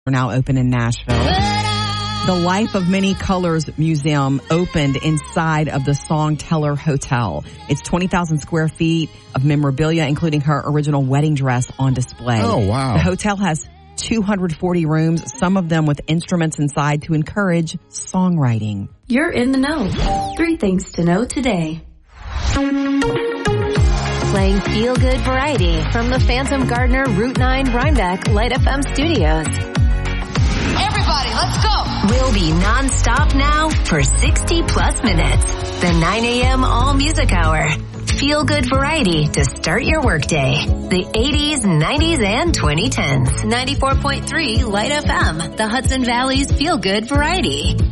are now open in Nashville. The Life of Many Colors Museum opened inside of the Songteller Hotel. It's 20,000 square feet of memorabilia, including her original wedding dress on display. Oh, wow. The hotel has 240 rooms, some of them with instruments inside to encourage songwriting. You're in the know. 3 things to know today. Playing feel-good variety from the Phantom Gardener Route 9 Rhinebeck Light FM studios. Everybody, let's go. We'll be non-stop now for 60 plus minutes. The 9 a.m. All Music Hour. Feel-good variety to start your workday. The 80s, 90s, and 2010s. 94.3 Light FM, the Hudson Valley's feel-good variety.